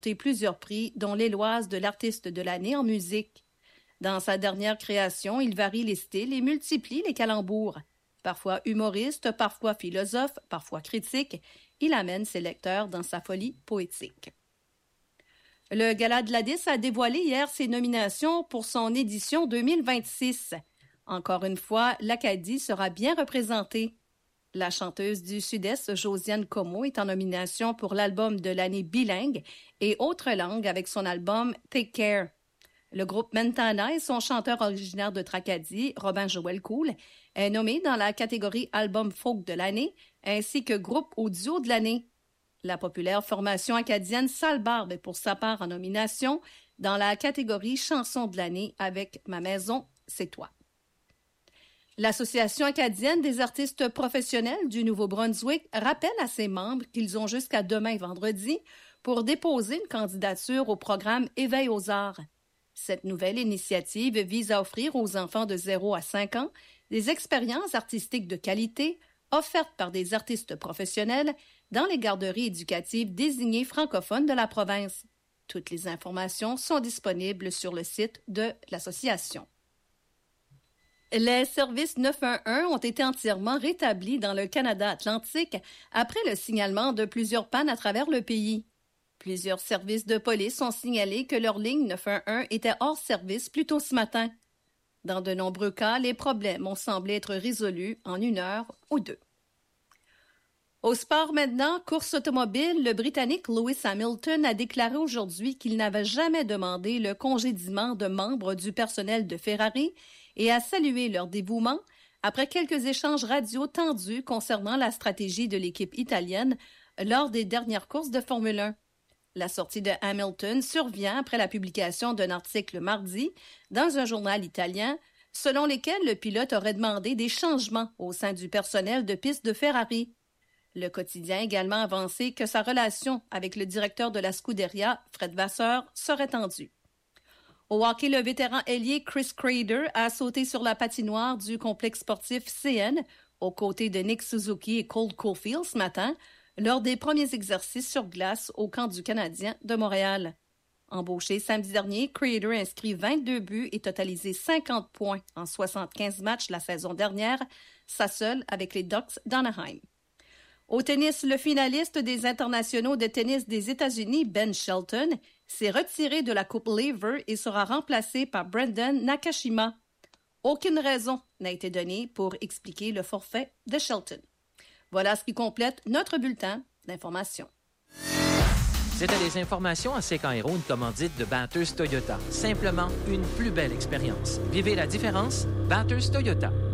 remporté plusieurs prix, dont l'Éloise de l'artiste de l'année en musique. Dans sa dernière création, il varie les styles et multiplie les calembours. Parfois humoriste, parfois philosophe, parfois critique, il amène ses lecteurs dans sa folie poétique. Le Gala de la Disque a dévoilé hier ses nominations pour son édition 2026. Encore une fois, l'Acadie sera bien représentée. La chanteuse du Sud-Est, Josiane Como, est en nomination pour l'album de l'année bilingue et autres langues avec son album Take Care. Le groupe Mentana et son chanteur originaire de Tracadie, Robin Joël Cool, est nommé dans la catégorie Album folk de l'année ainsi que groupe audio de l'année. La populaire formation acadienne Sale Barbe est pour sa part en nomination dans la catégorie Chanson de l'année avec Ma maison, c'est toi. L'Association acadienne des artistes professionnels du Nouveau-Brunswick rappelle à ses membres qu'ils ont jusqu'à demain vendredi pour déposer une candidature au programme Éveil aux arts. Cette nouvelle initiative vise à offrir aux enfants de 0 à 5 ans des expériences artistiques de qualité offertes par des artistes professionnels dans les garderies éducatives désignées francophones de la province. Toutes les informations sont disponibles sur le site de l'association. Les services 911 ont été entièrement rétablis dans le Canada atlantique après le signalement de plusieurs pannes à travers le pays. Plusieurs services de police ont signalé que leur ligne 911 était hors service plus tôt ce matin. Dans de nombreux cas, les problèmes ont semblé être résolus en 1 heure ou 2. Au sport maintenant, course automobile, le Britannique Lewis Hamilton a déclaré aujourd'hui qu'il n'avait jamais demandé le congédiement de membres du personnel de Ferrari et a salué leur dévouement après quelques échanges radio tendus concernant la stratégie de l'équipe italienne lors des dernières courses de Formule 1. La sortie de Hamilton survient après la publication d'un article mardi dans un journal italien selon lequel le pilote aurait demandé des changements au sein du personnel de piste de Ferrari. Le quotidien a également avancé que sa relation avec le directeur de la Scuderia, Fred Vasseur, serait tendue. Au hockey, le vétéran ailier Chris Kreider a sauté sur la patinoire du complexe sportif CN aux côtés de Nick Suzuki et Cole Caulfield ce matin lors des premiers exercices sur glace au camp du Canadien de Montréal. Embauché samedi dernier, Kreider a inscrit 22 buts et totalisé 50 points en 75 matchs la saison dernière, sa seule avec les Ducks d'Anaheim. Au tennis, le finaliste des internationaux de tennis des États-Unis, Ben Shelton, s'est retiré de la Coupe Lever et sera remplacé par Brendan Nakashima. Aucune raison n'a été donnée pour expliquer le forfait de Shelton. Voilà ce qui complète notre bulletin d'information. C'était des informations à Séquent Héros, une commandite de Bathurst Toyota. Simplement une plus belle expérience. Vivez la différence, Bathurst Toyota.